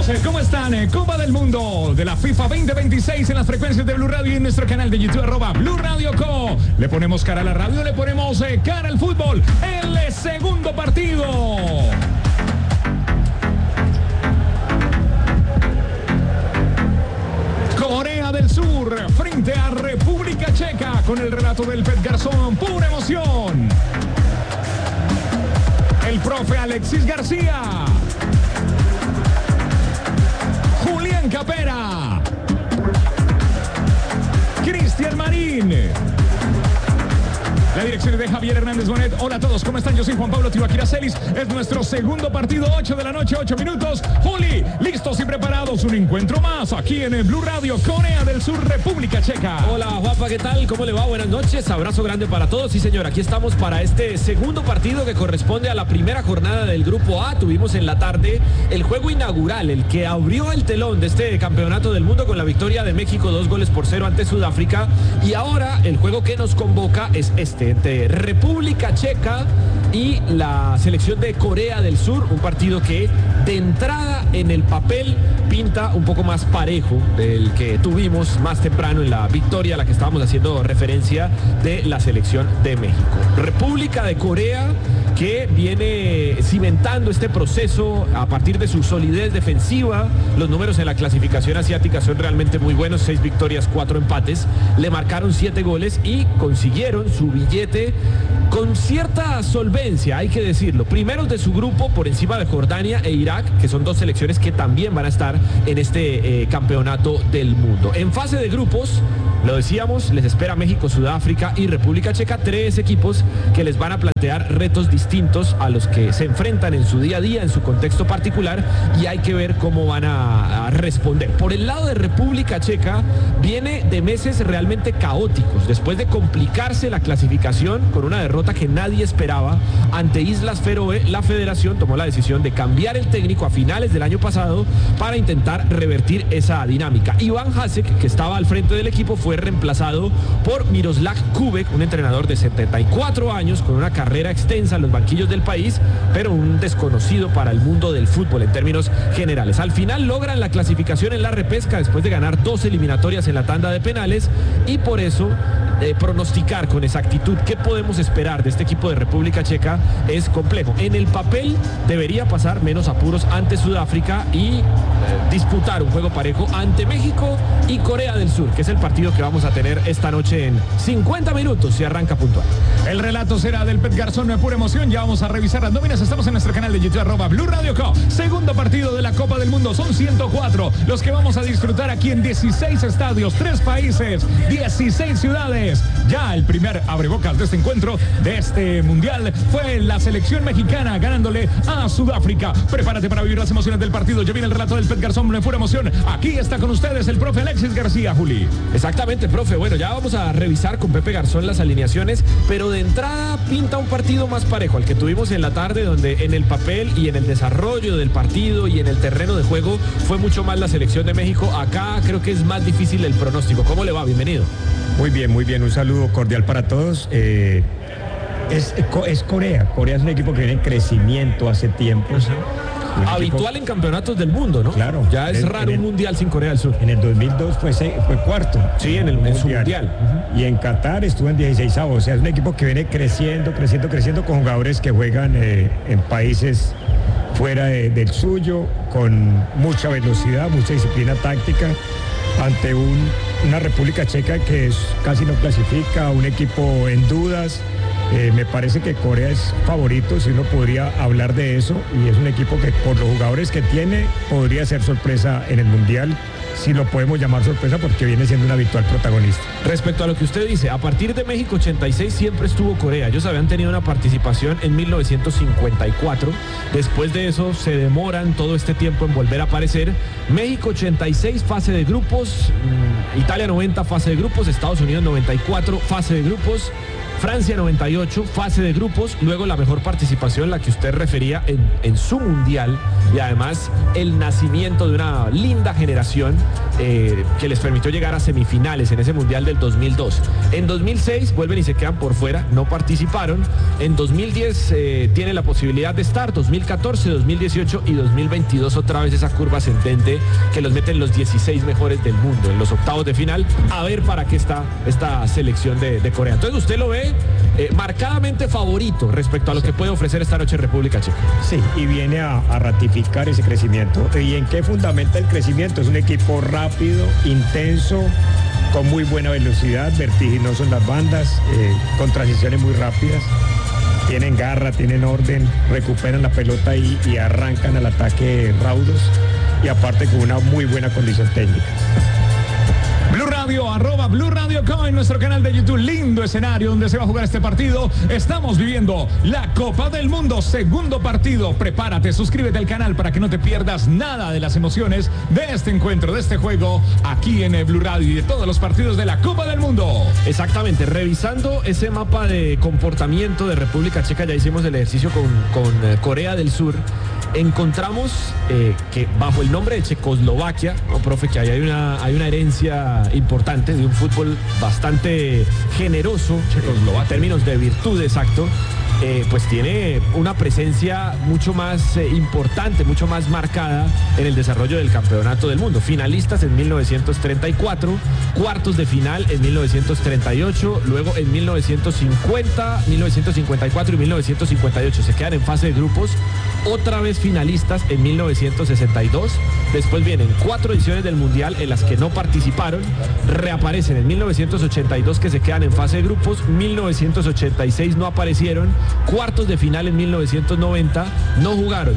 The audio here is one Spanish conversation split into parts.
amigos, ¿cómo están? Copa del Mundo de la FIFA 2026 en las frecuencias de Blue Radio y en nuestro canal de YouTube, @Blue Radio Co. Le ponemos cara a la radio, le ponemos cara al fútbol. El segundo partido. Corea del Sur frente a República Checa con el relato del Pet Garzón, pura emoción. El profe Alexis García. Julián Capera. Cristian Marín. La dirección es de Javier Hernández Bonet. Hola a todos, ¿cómo están? Yo soy Juan Pablo Tibaquira Celis. Es nuestro segundo partido, 8 de la noche, 8 minutos. Juli, listos y preparados. Un encuentro más aquí en el Blue Radio, Corea del Sur, República Checa. Hola, Juanpa, ¿qué tal? ¿Cómo le va? Buenas noches. Abrazo grande para todos. Sí, señor, aquí estamos para este segundo partido que corresponde a la primera jornada del Grupo A. Tuvimos en la tarde el juego inaugural, el que abrió el telón de este campeonato del mundo con la victoria de México 2-0 ante Sudáfrica. Y ahora el juego que nos convoca es este, entre República Checa y la selección de Corea del Sur, un partido que de entrada en el papel pinta un poco más parejo del que tuvimos más temprano en la victoria a la que estábamos haciendo referencia de la selección de México. República de Corea que viene cimentando este proceso a partir de su solidez defensiva. Los números en la clasificación asiática son realmente muy buenos, 6 victorias, 4 empates, le marcaron 7 goles y consiguieron su billete con cierta solvencia, hay que decirlo. Primeros de su grupo por encima de Jordania e Irak, que son dos selecciones que también van a estar en este campeonato del mundo. En fase de grupos, lo decíamos, les espera México, Sudáfrica y República Checa, 3 equipos que les van a plantear retos distintos a los que se enfrentan en su día a día, en su contexto particular, y hay que ver cómo van a responder. Por el lado de República Checa, viene de meses realmente caóticos, después de complicarse la clasificación con una derrota que nadie esperaba ante Islas Feroe. La federación tomó la decisión de cambiar el técnico a finales del año pasado para intentar revertir esa dinámica. Iván Hasek, que estaba al frente del equipo, fue reemplazado por Miroslav Kubek, un entrenador de 74 años con una carrera extensa en los banquillos del país, pero un desconocido para el mundo del fútbol en términos generales. Al final logran la clasificación en la repesca después de ganar 2 eliminatorias en la tanda de penales, y por eso pronosticar con exactitud qué podemos esperar de este equipo de República Checa es complejo. En el papel debería pasar menos apuros ante Sudáfrica y disputar un juego parejo ante México y Corea del Sur, que es el partido que vamos a tener esta noche en 50 minutos si arranca puntual. El relato será del Pet Garzón, pura emoción. Ya vamos a revisar las nóminas. Estamos en nuestro canal de YouTube, @Blue Radio Co. Segundo partido de la Copa del Mundo. Son 104 los que vamos a disfrutar aquí en 16 estadios, 3 países, 16 ciudades. Ya el primer abrebocas de este encuentro, de este mundial, fue la selección mexicana ganándole a Sudáfrica. Prepárate para vivir las emociones del partido. Ya viene el relato del Pet Garzón, pura emoción. Aquí está con ustedes el profe Alexis García, Juli. Exactamente, profe. Bueno, ya vamos a revisar con Pepe Garzón las alineaciones, pero de entrada pinta un partido más parejo al que tuvimos en la tarde, donde en el papel y en el desarrollo del partido y en el terreno de juego fue mucho más la selección de México. Acá creo que es más difícil el pronóstico. ¿Cómo le va? Bienvenido. Muy bien, muy bien. Un saludo cordial para todos. Es Corea. Corea es un equipo que viene en crecimiento hace tiempo. Habitual en campeonatos del mundo, ¿no? Claro. Ya es raro un mundial sin Corea del Sur. En el 2002 fue cuarto. Sí, en su mundial. Y en Qatar estuvo en 16avos. O sea, es un equipo que viene creciendo con jugadores que juegan en países fuera del suyo, con mucha velocidad, mucha disciplina táctica, ante una República Checa que casi no clasifica, un equipo en dudas. Me parece que Corea es favorito, si uno podría hablar de eso, y es un equipo que por los jugadores que tiene podría ser sorpresa en el Mundial, si lo podemos llamar sorpresa, porque viene siendo un habitual protagonista. Respecto a lo que usted dice, a partir de México 86 siempre estuvo Corea. Ellos habían tenido una participación en 1954. Después de eso se demoran todo este tiempo en volver a aparecer. México 86, fase de grupos. Italia 90, fase de grupos. Estados Unidos 94, fase de grupos. Francia 98, fase de grupos. Luego la mejor participación, la que usted refería en su mundial, y además el nacimiento de una linda generación que les permitió llegar a semifinales en ese Mundial del 2002. En 2006 vuelven y se quedan por fuera, no participaron. En 2010 tienen la posibilidad de estar, 2014, 2018 y 2022 otra vez esa curva ascendente que los mete en los 16 mejores del mundo, en los octavos de final, a ver para qué está esta selección de Corea. Entonces usted lo ve marcadamente favorito respecto a lo que puede ofrecer esta noche República Checa. Sí, y viene a ratificar ese crecimiento. ¿Y en qué fundamenta el crecimiento? Es un equipo rápido, intenso, con muy buena velocidad, vertiginoso en las bandas, con transiciones muy rápidas. Tienen garra, tienen orden, recuperan la pelota y arrancan al ataque raudos, y aparte con una muy buena condición técnica. Blue Radio, @BlueRadio.com en nuestro canal de YouTube. Lindo escenario donde se va a jugar este partido. Estamos viviendo la Copa del Mundo, segundo partido. Prepárate, suscríbete al canal para que no te pierdas nada de las emociones de este encuentro, de este juego, aquí en Blue Radio y de todos los partidos de la Copa del Mundo. Exactamente, revisando ese mapa de comportamiento de República Checa, ya hicimos el ejercicio con Corea del Sur. Encontramos que bajo el nombre de Checoslovaquia, profe, que ahí hay una herencia importante de un fútbol bastante generoso en términos de virtud, exacto. Pues tiene una presencia mucho más importante, mucho más marcada en el desarrollo del campeonato del mundo. Finalistas en 1934, cuartos de final en 1938, luego en 1950, 1954 y 1958 se quedan en fase de grupos, otra vez finalistas en 1962, después vienen 4 ediciones del Mundial en las que no participaron, reaparecen en 1982 que se quedan en fase de grupos, 1986 no aparecieron, cuartos de final en 1990, no jugaron,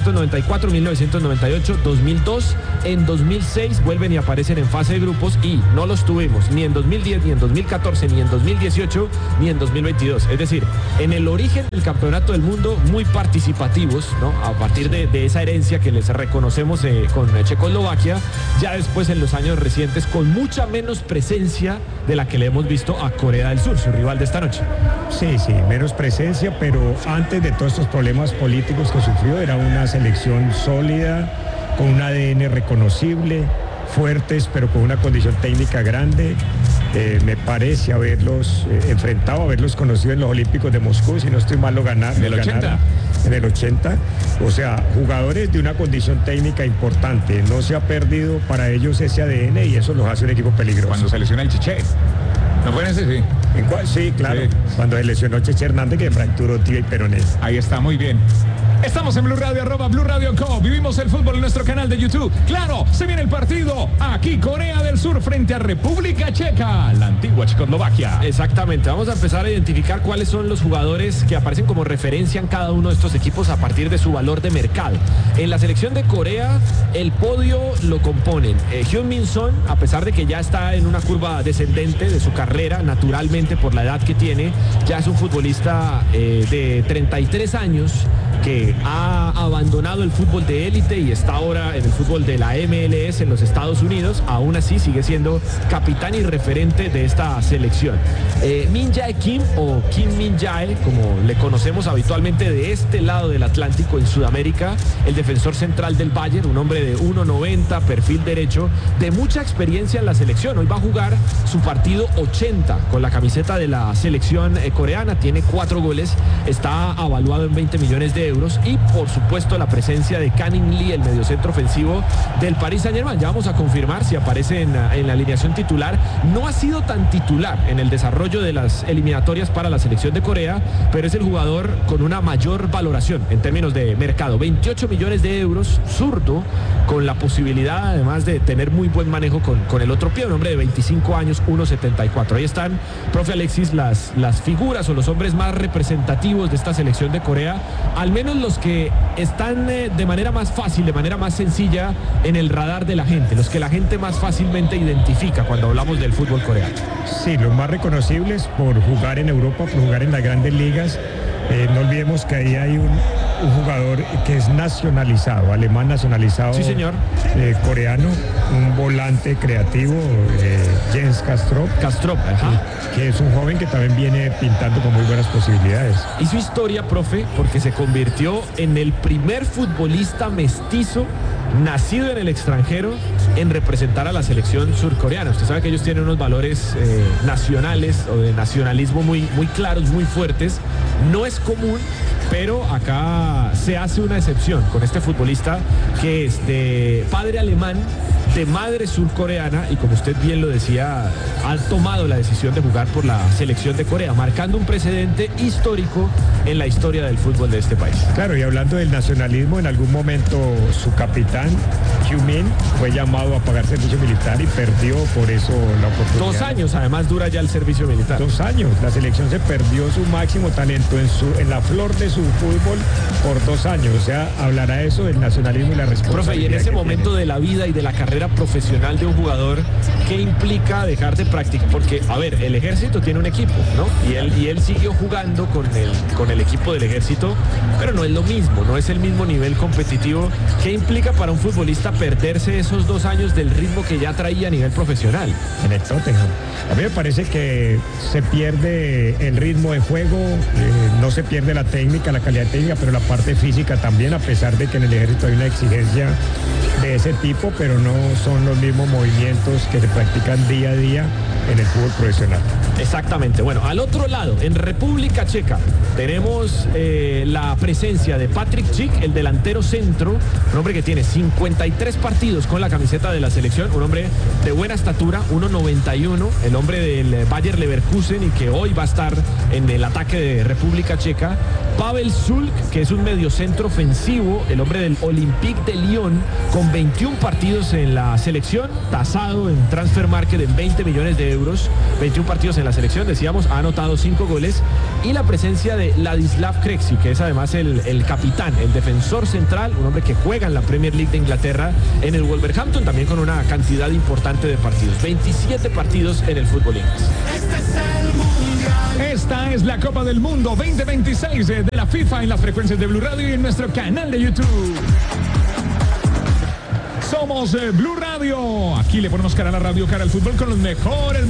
1994, 1998, 2002, en 2006 vuelven y aparecen en fase de grupos y no los tuvimos ni en 2010, ni en 2014, ni en 2018, ni en 2022. Es decir, en el origen del campeonato del mundo muy participativos, ¿no? A partir de esa herencia que les reconocemos con Checoslovaquia, ya después en los años recientes con mucha menos presencia de la que le hemos visto a Corea del Sur, su rival de esta noche. Sí, menos presencia, pero antes de todos estos problemas políticos que sufrió, era una selección sólida, con un ADN reconocible, fuertes, pero con una condición técnica grande. Me parece haberlos enfrentado, haberlos conocido en los Olímpicos de Moscú, si no estoy mal, lo ganaron. ¿En el 80? En el 80. O sea, jugadores de una condición técnica importante. No se ha perdido para ellos ese ADN y eso los hace un equipo peligroso. Cuando se lesiona el Chiché. ¿No fue ese? Sí. ¿En cuál? Sí, claro. Sí. Cuando se lesionó Cheche Hernández, que fracturó tibia y peroné. Ahí está, muy bien. Estamos en Blue Radio, @BlueRadio.com. Vivimos el fútbol en nuestro canal de YouTube. Claro, se viene el partido. Aquí Corea del Sur frente a República Checa, la antigua Checoslovaquia. Exactamente, vamos a empezar a identificar cuáles son los jugadores que aparecen como referencia en cada uno de estos equipos a partir de su valor de mercado. En la selección de Corea, el podio lo componen Heung-min Son, a pesar de que ya está en una curva descendente de su carrera, naturalmente por la edad que tiene, ya es un futbolista de 33 años, que ha abandonado el fútbol de élite y está ahora en el fútbol de la MLS en los Estados Unidos. Aún así sigue siendo capitán y referente de esta selección. Min Jae Kim, o Kim Min Jae, como le conocemos habitualmente de este lado del Atlántico en Sudamérica, el defensor central del Bayern, un hombre de 1.90, perfil derecho, de mucha experiencia en la selección. Hoy va a jugar su partido 80 con la camiseta de la selección coreana, tiene 4 goles, está avaluado en 20 millones de euros y por supuesto la presencia de Canning Lee, el mediocentro ofensivo del Paris Saint-Germain. Ya vamos a confirmar si aparece en la alineación titular. No ha sido tan titular en el desarrollo de las eliminatorias para la selección de Corea, pero es el jugador con una mayor valoración en términos de mercado. 28 millones de euros, zurdo, con la posibilidad además de tener muy buen manejo con el otro pie, un hombre de 25 años, 1.74. Ahí están, profe Alexis, las figuras o los hombres más representativos de esta selección de Corea, al menos los que están de manera más fácil, de manera más sencilla en el radar de la gente, los que la gente más fácilmente identifica cuando hablamos del fútbol coreano. Sí, los más reconocibles por jugar en Europa, por jugar en las grandes ligas, No olvidemos que ahí hay un jugador que es nacionalizado, alemán nacionalizado. Sí, señor. Coreano, un volante creativo, Jens Kastrup. Ajá. Que es un joven que también viene pintando con muy buenas posibilidades. Hizo historia, profe, porque se convirtió en el primer futbolista mestizo nacido en el extranjero en representar a la selección surcoreana. Usted sabe que ellos tienen unos valores nacionales o de nacionalismo muy, muy claros, muy fuertes. No es común, pero acá se hace una excepción con este futbolista que es de padre alemán, de madre surcoreana, y como usted bien lo decía, ha tomado la decisión de jugar por la selección de Corea, marcando un precedente histórico en la historia del fútbol de este país. Claro, y hablando del nacionalismo, en algún momento su capitán, Heung-min, fue llamado a pagar servicio militar y perdió por eso la oportunidad. 2 años, además, dura ya el servicio militar. 2 años. La selección se perdió su máximo talento en la flor de su fútbol por 2 años. O sea, hablará eso del nacionalismo y la responsabilidad. Profe, y en ese momento de la vida y de la carrera profesional de un jugador, ¿qué implica dejar de practicar? Porque, a ver, el ejército tiene un equipo, ¿no? Y él siguió jugando con el equipo del ejército, pero no es lo mismo, no es el mismo nivel competitivo. ¿Qué implica para un futbolista perderse esos 2 años del ritmo que ya traía a nivel profesional? En el Tottenham. A mí me parece que se pierde el ritmo de juego, no se pierde la técnica, la calidad técnica, pero la parte física también, a pesar de que en el ejército hay una exigencia de ese tipo, pero no son los mismos movimientos que se practican día a día en el fútbol profesional. Exactamente. Bueno, al otro lado, en República Checa, tenemos la presencia de Patrick Schick, el delantero centro, un hombre que tiene 53 partidos con la camiseta de la selección, un hombre de buena estatura, 1.91, el hombre del Bayer Leverkusen y que hoy va a estar en el ataque de República Checa. Pavel Sulk, que es un mediocentro ofensivo, el hombre del Olympique de Lyon, con 21 partidos en la selección, tasado en Transfer Market en 20 millones de euros, 21 partidos en la selección, decíamos, ha anotado 5 goles, y la presencia de Ladislav Krejci, que es además el capitán, el defensor central, un hombre que juega en la Premier League de Inglaterra, en el Wolverhampton, también con una cantidad importante de partidos, 27 partidos en el fútbol inglés. Esta es la Copa del Mundo 2026 de la FIFA en las frecuencias de Blue Radio y en nuestro canal de YouTube. Somos Blue Radio. Aquí le ponemos cara a la radio, cara al fútbol con los mejores.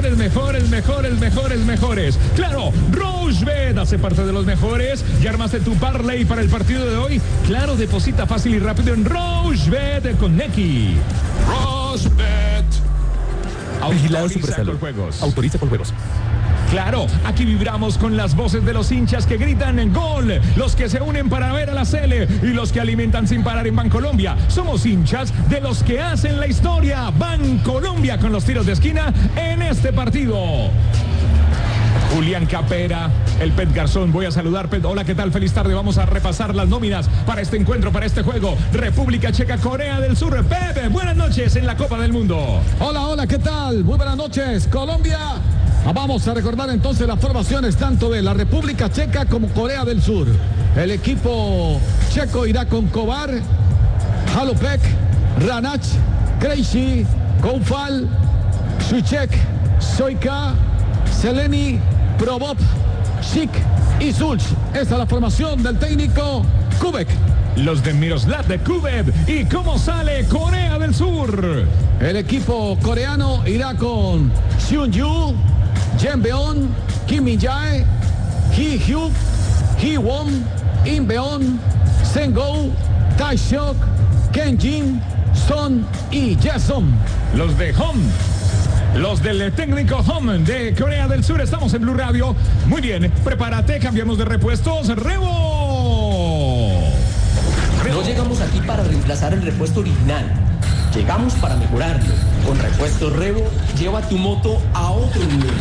Claro, Rochebet hace parte de los mejores. ¿Ya armaste tu parlay para el partido de hoy? Claro, deposita fácil y rápido en Rochebet con Neki. Rochebet. Vigilado Supersalud. Autoriza por juegos. Claro, aquí vibramos con las voces de los hinchas que gritan en gol, los que se unen para ver a la Sele y los que alimentan sin parar en Bancolombia. Somos hinchas de los que hacen la historia. Bancolombia con los tiros de esquina en este partido. Julián Capera, el Pet Garzón. Voy a saludar, Pet. Hola, ¿qué tal? Feliz tarde. Vamos a repasar las nóminas para este encuentro, para este juego. República Checa, Corea del Sur. Pepe, buenas noches en la Copa del Mundo. Hola, ¿qué tal? Muy buenas noches, Colombia. Vamos a recordar entonces las formaciones tanto de la República Checa como Corea del Sur. El equipo checo irá con Kovar, Halupek, Ranach, Krejci, Koufal, Suchek, Soika, Seleni, Probop, Schick y Sulch. Esa es la formación del técnico Kubek. Los de Miroslav de Kubev. ¿Y cómo sale Corea del Sur? El equipo coreano irá con Seung-yu, Jembeon, Kim Min-jae, Hee-hyuk, Hee-won, Im-beon, Sen-go, Tae-seok, Ken-jin, Son y Jae-sung. Los de Hom. Los del técnico Home de Corea del Sur. Estamos en Blue Radio. Muy bien, prepárate, cambiamos de repuestos. ¡Rebo! No llegamos aquí para reemplazar el repuesto original. Llegamos para mejorarlo. Con Repuesto Rebo, lleva tu moto a otro nivel.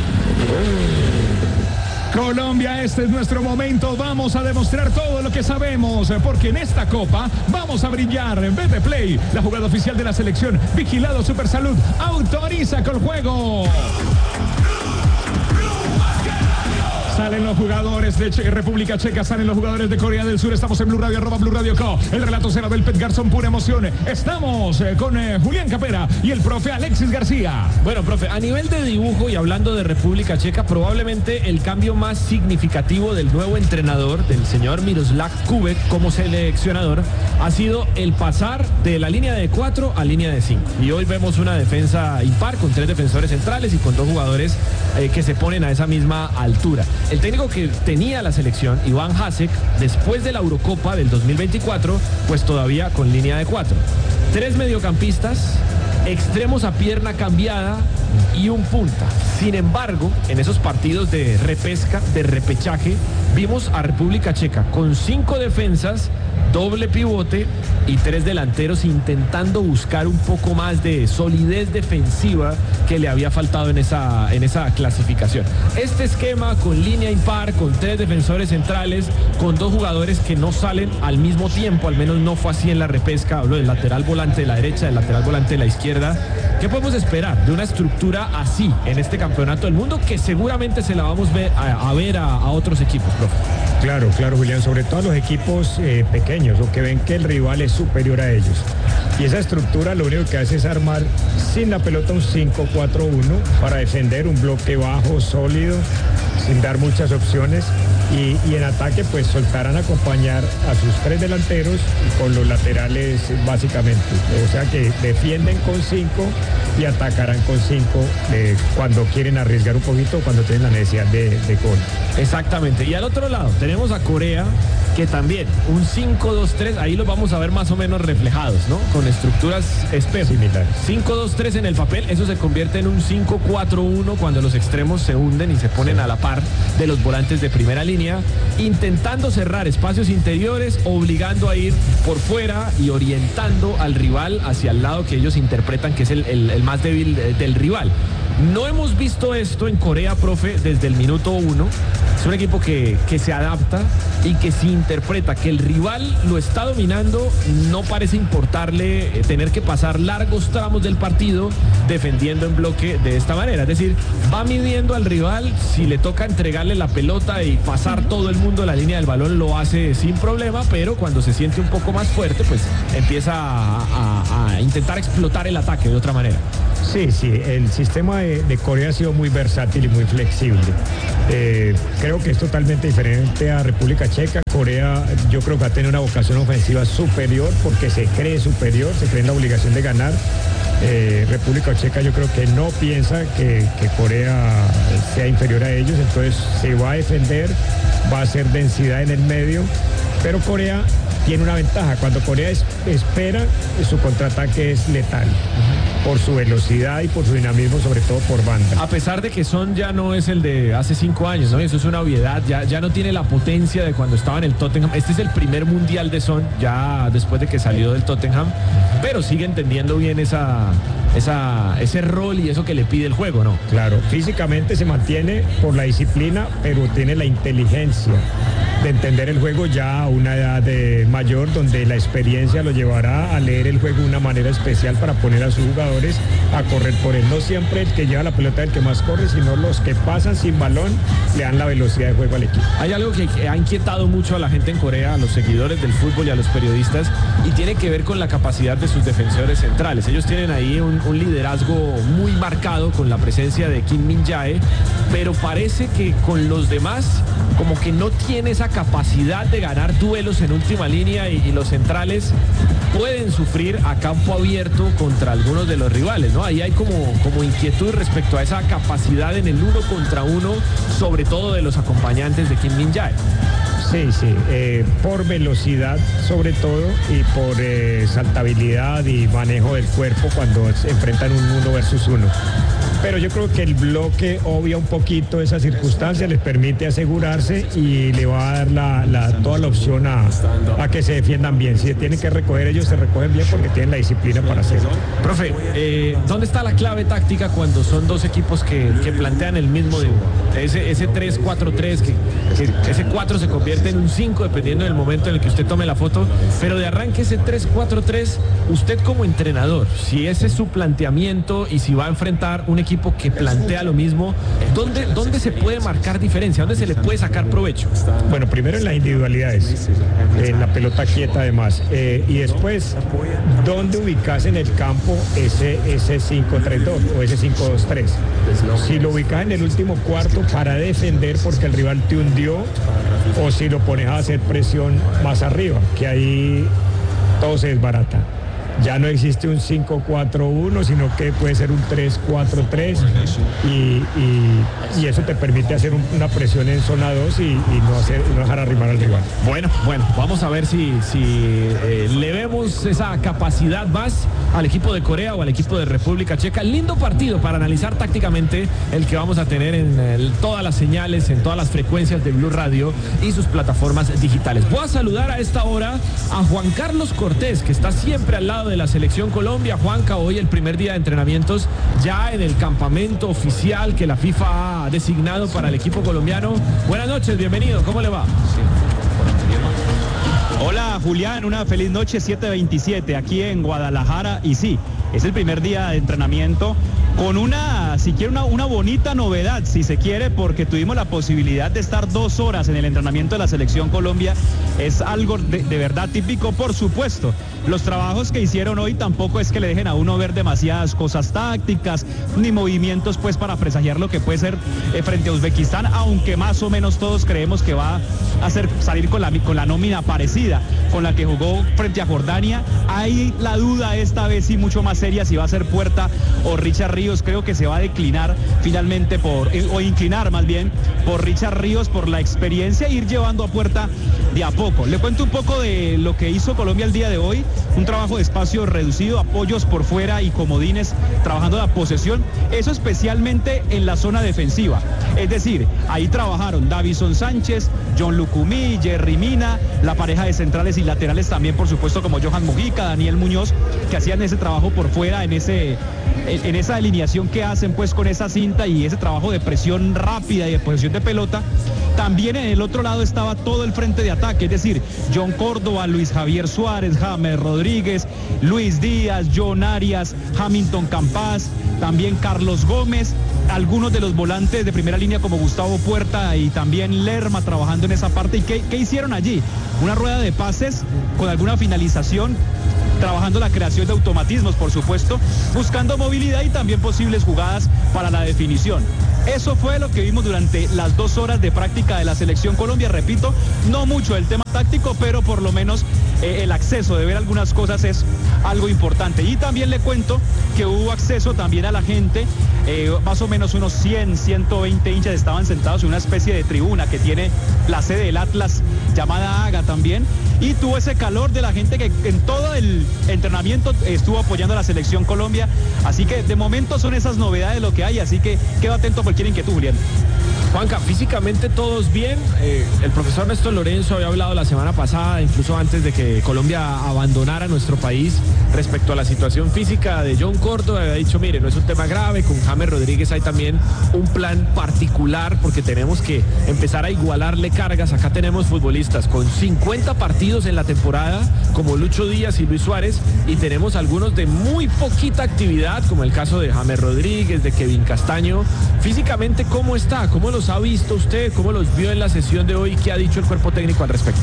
Colombia, este es nuestro momento. Vamos a demostrar todo lo que sabemos, porque en esta Copa vamos a brillar. BT Play, la jugada oficial de la selección. Vigilado Supersalud, autoriza con juego. Salen los jugadores de República Checa, salen los jugadores de Corea del Sur. Estamos en Blue Radio, @Blue Radio Co. El relato será del Pet Garzón, pura emoción. Estamos con Julián Capera y el profe Alexis García. Bueno, profe, a nivel de dibujo y hablando de República Checa, probablemente el cambio más significativo del nuevo entrenador, del señor Miroslav Kubek como seleccionador, ha sido el pasar de la línea de 4 a línea de 5. Y hoy vemos una defensa impar con 3 defensores centrales y con 2 jugadores que se ponen a esa misma altura. El técnico que tenía la selección, Iván Hasek, después de la Eurocopa del 2024, pues todavía con línea de 4. 3 mediocampistas, extremos a pierna cambiada y un punta. Sin embargo, en esos partidos de repesca, de repechaje, vimos a República Checa con 5 defensas, doble pivote y 3 delanteros intentando buscar un poco más de solidez defensiva que le había faltado en esa clasificación. Este esquema con línea impar, con 3 defensores centrales, con 2 jugadores que no salen al mismo tiempo, al menos no fue así en la repesca. Hablo del lateral volante de la derecha, del lateral volante de la izquierda. ¿Qué podemos esperar de una estructura así en este campeonato del mundo, que seguramente se la vamos a ver a otros equipos, profe? Claro, Julián, sobre todo a los equipos pequeños o que ven que el rival es superior a ellos. Y esa estructura lo único que hace es armar sin la pelota un 5-4-1 para defender un bloque bajo, sólido, sin dar muchas opciones. Y en ataque pues soltarán a acompañar a sus 3 delanteros con los laterales básicamente. O sea que defienden con 5 y atacarán con 5 cuando quieren arriesgar un poquito, cuando tienen la necesidad de gol. Exactamente. Y al otro lado tenemos a Corea, que también un 5-2-3, ahí los vamos a ver más o menos reflejados, ¿no? Con estructuras similares. 5-2-3 en el papel, eso se convierte en un 5-4-1 cuando los extremos se hunden y se ponen a la par de los volantes de primera línea, intentando cerrar espacios interiores, obligando a ir por fuera y orientando al rival hacia el lado que ellos interpretan que es el más débil del rival. No hemos visto esto en Corea, profe, desde el minuto 1. Es un equipo que se adapta y que si interpreta que el rival lo está dominando, no parece importarle tener que pasar largos tramos del partido defendiendo en bloque de esta manera. Es decir, va midiendo al rival, si le toca entregarle la pelota y pasar todo el mundo a la línea del balón, lo hace sin problema, pero cuando se siente un poco más fuerte, pues empieza a intentar explotar el ataque de otra manera. Sí, el sistema de Corea ha sido muy versátil y muy flexible. Creo que es totalmente diferente a República Checa. Corea yo creo que va a tener una vocación ofensiva superior porque se cree superior, se cree en la obligación de ganar. República Checa yo creo que no piensa que Corea sea inferior a ellos, entonces se va a defender, va a hacer densidad en el medio, pero Corea tiene una ventaja. Cuando Corea espera, su contraataque es letal por su velocidad y por su dinamismo, sobre todo por banda. A pesar de que Son ya no es el de hace 5 años, ¿no? Eso es una obviedad, ya no tiene la potencia de cuando estaba en el Tottenham. Este es el primer mundial de Son, ya después de que salió del Tottenham, pero sigue entendiendo bien ese rol y eso que le pide el juego, ¿no? Claro, físicamente se mantiene por la disciplina, pero tiene la inteligencia de entender el juego ya a una edad mayor, donde la experiencia lo llevará a leer el juego de una manera especial para poner a sus jugadores a correr por él. No siempre el que lleva la pelota es el que más corre, sino los que pasan sin balón le dan la velocidad de juego al equipo. Hay algo que ha inquietado mucho a la gente en Corea, a los seguidores del fútbol y a los periodistas, y tiene que ver con la capacidad de sus defensores centrales. Ellos tienen ahí un liderazgo muy marcado con la presencia de Kim Min-jae, pero parece que con los demás como que no tiene esa capacidad de ganar duelos en última línea y los centrales pueden sufrir a campo abierto contra algunos de los rivales, ¿no? Ahí hay como inquietud respecto a esa capacidad en el 1 contra 1, sobre todo de los acompañantes de Kim Min-jae. Sí, por velocidad sobre todo y por saltabilidad y manejo del cuerpo cuando se enfrentan un 1 versus 1. Pero yo creo que el bloque obvia un poquito esa circunstancia, les permite asegurarse y le va a dar toda la opción a que se defiendan bien. Si se tienen que recoger, ellos se recogen bien porque tienen la disciplina para hacerlo. Profe, ¿dónde está la clave táctica cuando son dos equipos que plantean el mismo dibujo? Ese 3-4-3, que ese 4 se convierte en un 5 dependiendo del momento en el que usted tome la foto, pero de arranque ese 3-4-3, usted como entrenador, si ese es su planteamiento y si va a enfrentar un equipo equipo que plantea lo mismo. ¿Dónde se puede marcar diferencia? ¿Dónde se le puede sacar provecho? Bueno, primero en las individualidades, en la pelota quieta además, y después, ¿dónde ubicas en el campo ese 5-3-2 o ese 5-2-3? Si lo ubicas en el último cuarto para defender porque el rival te hundió, o si lo pones a hacer presión más arriba, que ahí todo se desbarata. Ya no existe un 5-4-1, sino que puede ser un 3-4-3 y eso te permite hacer una presión en zona 2 y no dejar arrimar al rival. Bueno, vamos a ver si le vemos esa capacidad más al equipo de Corea o al equipo de República Checa. Lindo partido para analizar tácticamente el que vamos a tener en todas las señales, en todas las frecuencias de Blue Radio y sus plataformas digitales. Voy a saludar a esta hora a Juan Carlos Cortés, que está siempre al lado de la Selección Colombia. Juanca, hoy el primer día de entrenamientos ya en el campamento oficial que la FIFA ha designado para el equipo colombiano. Buenas noches, bienvenido, ¿cómo le va? Hola Julián, una feliz noche, 7:27 aquí en Guadalajara, y sí, es el primer día de entrenamiento con una bonita novedad, si se quiere, porque tuvimos la posibilidad de estar 2 horas en el entrenamiento de la Selección Colombia. Es algo de verdad típico, por supuesto. Los trabajos que hicieron hoy tampoco es que le dejen a uno ver demasiadas cosas tácticas, ni movimientos pues para presagiar lo que puede ser frente a Uzbekistán, aunque más o menos todos creemos que va a salir con la nómina parecida con la que jugó frente a Jordania. Hay la duda esta vez sí mucho más seria si va a ser Puerta o Richard Ríos. Creo que se va a declinar finalmente o inclinar más bien por Richard Ríos, por la experiencia, e ir llevando a Puerta de a poco. Le cuento un poco de lo que hizo Colombia el día de hoy. Un trabajo de espacio reducido, apoyos por fuera y comodines, trabajando la posesión, eso especialmente en la zona defensiva. Es decir, ahí trabajaron Davison Sánchez, John Lucumí, Jerry Mina, la pareja de centrales y laterales también, por supuesto, como Johan Mujica, Daniel Muñoz, que hacían ese trabajo por fuera en esa alineación que hacen pues con esa cinta y ese trabajo de presión rápida y de posesión de pelota. También en el otro lado estaba todo el frente de ataque, es decir, John Córdoba, Luis Javier Suárez, James Rodríguez, Luis Díaz, John Arias, Hamilton Campas, también Carlos Gómez, algunos de los volantes de primera línea como Gustavo Puerta y también Lerma trabajando en esa parte. ¿Y qué hicieron allí? Una rueda de pases con alguna finalización, trabajando la creación de automatismos, por supuesto, buscando movilidad y también posibles jugadas para la definición. Eso fue lo que vimos durante las 2 horas de práctica de la Selección Colombia. Repito, no mucho el tema táctico, pero por lo menos el acceso de ver algunas cosas es algo importante. Y también le cuento que hubo acceso también a la gente, más o menos unos 100, 120 hinchas estaban sentados en una especie de tribuna que tiene la sede del Atlas, llamada Haga también, y tuvo ese calor de la gente que en todo el entrenamiento estuvo apoyando a la Selección Colombia. Así que de momento son esas novedades lo que hay, así que quedo atento por cualquier inquietud, Julián. Juanca, físicamente todos bien. El profesor Néstor Lorenzo había hablado la semana pasada, incluso antes de que Colombia abandonara nuestro país, respecto a la situación física de John Córdoba. Había dicho, mire, no es un tema grave, con James Rodríguez hay también un plan particular porque tenemos que empezar a igualarle cargas. Acá tenemos futbolistas con 50 partidos en la temporada, como Lucho Díaz y Luis Suárez, y tenemos algunos de muy poquita actividad, como el caso de James Rodríguez, de Kevin Castaño. Físicamente, ¿cómo está? ¿Cómo los ha visto usted? ¿Cómo los vio en la sesión de hoy? ¿Qué ha dicho el cuerpo técnico al respecto?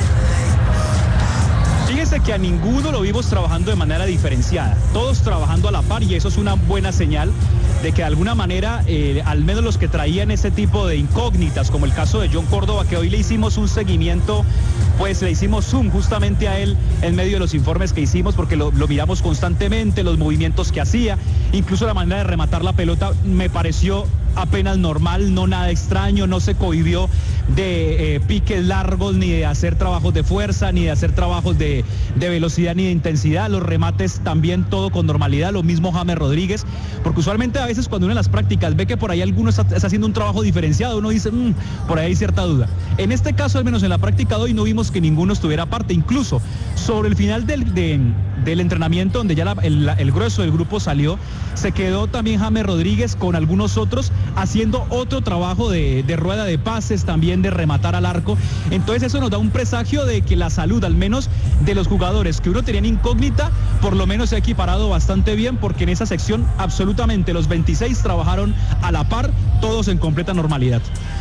Fíjese que a ninguno lo vimos trabajando de manera diferenciada, todos trabajando a la par, y eso es una buena señal de que de alguna manera, al menos los que traían ese tipo de incógnitas, como el caso de John Córdoba, que hoy le hicimos un seguimiento, pues le hicimos zoom justamente a él en medio de los informes que hicimos, porque lo miramos constantemente, los movimientos que hacía, incluso la manera de rematar la pelota me pareció apenas normal, no nada extraño, no se cohibió de piques largos, ni de hacer trabajos de fuerza, ni de hacer trabajos de velocidad, ni de intensidad. Los remates también todo con normalidad, lo mismo James Rodríguez, porque usualmente a veces cuando uno en las prácticas ve que por ahí alguno está haciendo un trabajo diferenciado, uno dice, por ahí hay cierta duda. En este caso, al menos en la práctica de hoy, no vimos que ninguno estuviera aparte. Incluso sobre el final del entrenamiento, donde ya el grueso del grupo salió, se quedó también James Rodríguez con algunos otros haciendo otro trabajo de rueda de pases, también de rematar al arco. Entonces eso nos da un presagio de que la salud, al menos de los jugadores que uno tenía en incógnita, por lo menos se ha equiparado bastante bien, porque en esa sección absolutamente los 26 trabajaron a la par, todos en completa normalidad.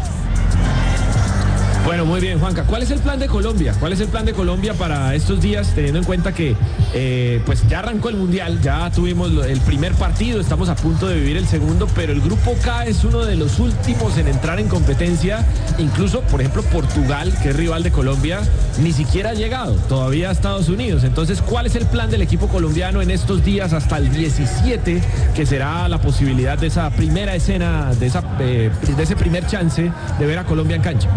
Bueno, muy bien, Juanca. ¿Cuál es el plan de Colombia? ¿Cuál es el plan de Colombia para estos días, teniendo en cuenta que pues ya arrancó el Mundial, ya tuvimos el primer partido, estamos a punto de vivir el segundo, pero el Grupo K es uno de los últimos en entrar en competencia? Incluso, por ejemplo, Portugal, que es rival de Colombia, ni siquiera ha llegado todavía a Estados Unidos. Entonces, ¿cuál es el plan del equipo colombiano en estos días hasta el 17, que será la posibilidad de esa primera escena, de ese primer chance de ver a Colombia en cancha?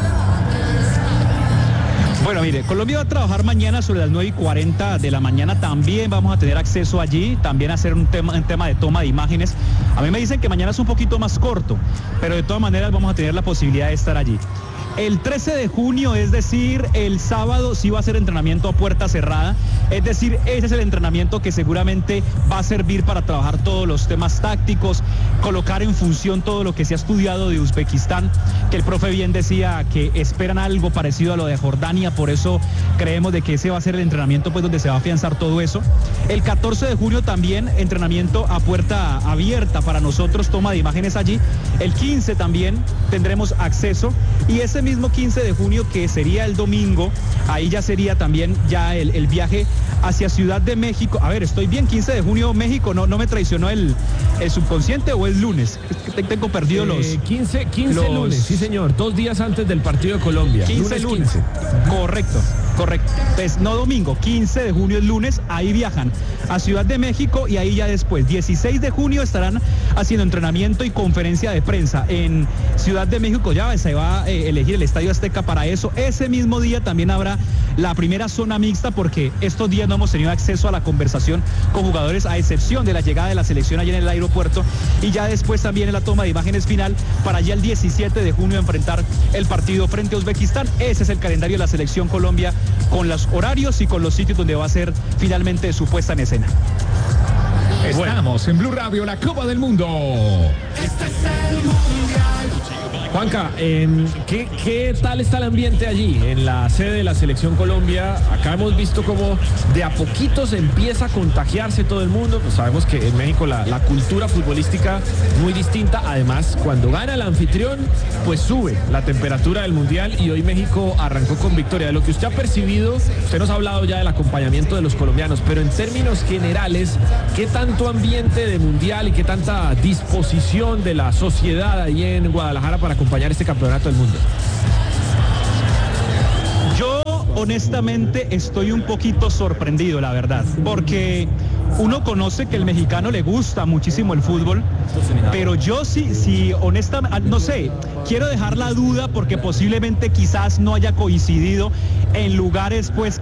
Bueno, mire, Colombia va a trabajar mañana sobre las 9:40 de la mañana. También vamos a tener acceso allí, también a hacer un tema de toma de imágenes. A mí me dicen que mañana es un poquito más corto, pero de todas maneras vamos a tener la posibilidad de estar allí. El 13 de junio, es decir, el sábado, sí va a ser entrenamiento a puerta cerrada. Es decir, ese es el entrenamiento que seguramente va a servir para trabajar todos los temas tácticos, colocar en función todo lo que se ha estudiado de Uzbekistán, que el profe bien decía que esperan algo parecido a lo de Jordania, por eso creemos de que ese va a ser el entrenamiento pues donde se va a afianzar todo eso. El 14 de junio también entrenamiento a puerta abierta para nosotros, toma de imágenes allí. El 15 también tendremos acceso, y ese mismo 15 de junio, que sería el domingo, ahí ya sería también ya el viaje hacia Ciudad de México. A ver, estoy bien, 15 de junio México, no me traicionó el subconsciente, o el lunes. Tengo perdido los 15 lunes, sí señor, 2 días antes del partido de Colombia. 15 lunes. Correcto. Pues no domingo, 15 de junio es lunes, ahí viajan a Ciudad de México, y ahí ya después, 16 de junio, estarán haciendo entrenamiento y conferencia de prensa en Ciudad de México. Ya se va a elegir el Estadio Azteca para eso. Ese mismo día también habrá la primera zona mixta, porque estos días no hemos tenido acceso a la conversación con jugadores, a excepción de la llegada de la selección allá en el aeropuerto, y ya después también en la toma de imágenes final para ya el 17 de junio enfrentar el partido frente a Uzbekistán. Ese es el calendario de la selección Colombia, con los horarios y con los sitios donde va a ser finalmente su puesta en escena. Estamos en Blue Radio, la Copa del Mundo. Este es el Mundial. Juanca, ¿qué tal está el ambiente allí, en la sede de la Selección Colombia? Acá hemos visto cómo de a poquito se empieza a contagiarse todo el mundo. Pues sabemos que en México la cultura futbolística muy distinta. Además, cuando gana el anfitrión, pues sube la temperatura del Mundial, y hoy México arrancó con victoria. De lo que usted ha percibido, usted nos ha hablado ya del acompañamiento de los colombianos, pero en términos generales, ¿qué tanto ambiente de Mundial y qué tanta disposición de la sociedad ahí en Guadalajara para acompañar este campeonato del mundo? Yo honestamente estoy un poquito sorprendido, la verdad, porque uno conoce que el mexicano le gusta muchísimo el fútbol, pero yo sí, honestamente, no sé, quiero dejar la duda, porque posiblemente quizás no haya coincidido en lugares pues